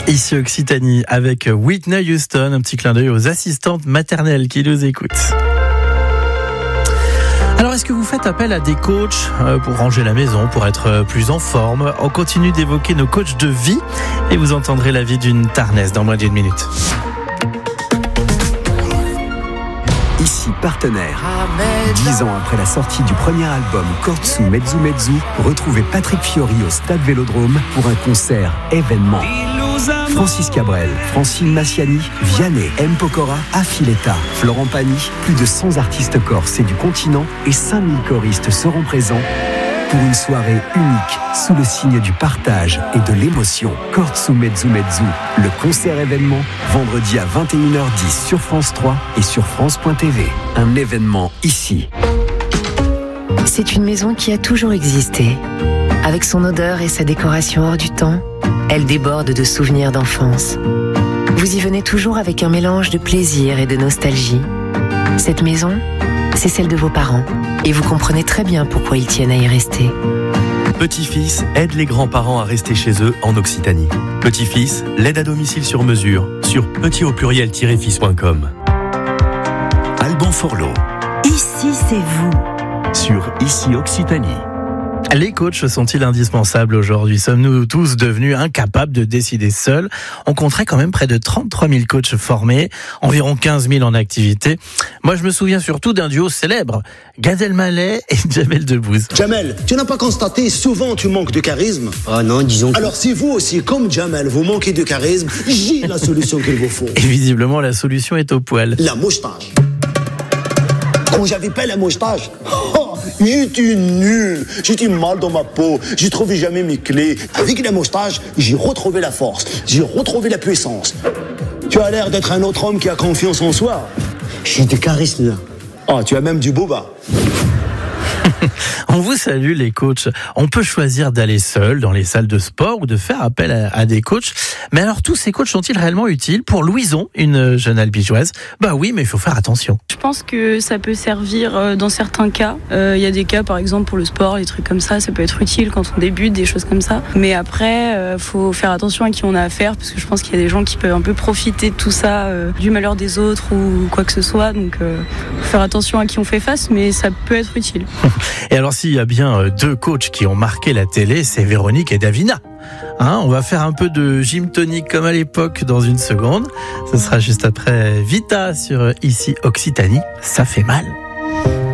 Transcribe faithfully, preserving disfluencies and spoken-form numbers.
Ici Occitanie avec Whitney Houston, un petit clin d'œil aux assistantes maternelles qui nous écoutent. Alors, est-ce que vous faites appel à des coachs pour ranger la maison, pour être plus en forme ? On continue d'évoquer nos coachs de vie et vous entendrez l'avis d'une Tarnaise dans moins d'une minute. Ici Partenaire. Dix ans après la sortie du premier album Kortsu Mezzu Mezzu, retrouvez Patrick Fiori au Stade Vélodrome pour un concert événement. Francis Cabrel, Francine Massiani, Vianney, M. Pokora, Affiletta, Florent Pagny, plus de cent artistes corses et du continent et cinq mille choristes seront présents pour une soirée unique sous le signe du partage et de l'émotion. Kortsu Mezzu Mezzu, le concert événement, vendredi à vingt et une heures dix sur France trois et sur France point T V. Un événement ici. C'est une maison qui a toujours existé. Avec son odeur et sa décoration hors du temps, elle déborde de souvenirs d'enfance. Vous y venez toujours avec un mélange de plaisir et de nostalgie. Cette maison, c'est celle de vos parents. Et vous comprenez très bien pourquoi ils tiennent à y rester. Petit-fils aide les grands-parents à rester chez eux en Occitanie. Petit-fils, l'aide à domicile sur mesure sur petit au pluriel tiret fils point com. Alban Forlot. Ici, c'est vous. Sur Ici Occitanie. Les coachs sont-ils indispensables aujourd'hui ? Sommes-nous tous devenus incapables de décider seuls ? On compterait quand même près de trente-trois mille coachs formés, environ quinze mille en activité. Moi, je me souviens surtout d'un duo célèbre, Gad Elmaleh et Jamel Debbouze. Jamel, tu n'as pas constaté, souvent tu manques de charisme ? Ah non, disons que... Alors si vous aussi, comme Jamel, vous manquez de charisme, j'ai la solution qu'il vous faut. Et visiblement, la solution est au poil. La moustache. Quand j'avais pas la moustache, oh, j'étais nul, j'étais mal dans ma peau, j'ai trouvé jamais mes clés. Avec la moustache, j'ai retrouvé la force, j'ai retrouvé la puissance. Tu as l'air d'être un autre homme qui a confiance en soi. J'ai du charisme là. Ah, tu as même du boba. On vous salue les coachs. On peut choisir d'aller seul dans les salles de sport ou de faire appel à, à des coachs. Mais alors tous ces coachs sont-ils réellement utiles ? Pour Louison, une jeune albigeoise, bah oui, mais il faut faire attention. Je pense que ça peut servir dans certains cas. Il euh, y a des cas par exemple pour le sport, des trucs comme ça, ça peut être utile quand on débute, des choses comme ça. Mais après, euh, faut faire attention à qui on a affaire parce que je pense qu'il y a des gens qui peuvent un peu profiter de tout ça, euh, du malheur des autres ou quoi que ce soit. Donc euh, faut faire attention à qui on fait face, mais ça peut être utile. Et alors s'il y a bien deux coachs qui ont marqué la télé, c'est Véronique et Davina. Hein, on va faire un peu de gym tonic comme à l'époque dans une seconde. Ce sera juste après Vita sur Ici Occitanie. Ça fait mal.